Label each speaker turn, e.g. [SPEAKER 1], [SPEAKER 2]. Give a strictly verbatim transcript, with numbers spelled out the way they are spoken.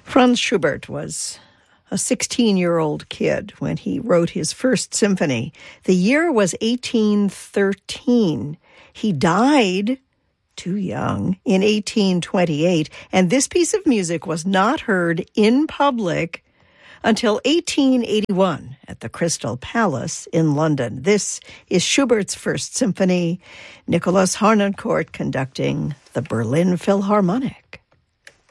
[SPEAKER 1] Franz Schubert was a sixteen-year-old kid when he wrote his first symphony. The year was eighteen thirteen. He died too young in eighteen twenty-eight, and this piece of music was not heard in public until eighteen eighty-one at the Crystal Palace in London. This is Schubert's First Symphony, Nicholas Harnoncourt conducting the Berlin Philharmonic.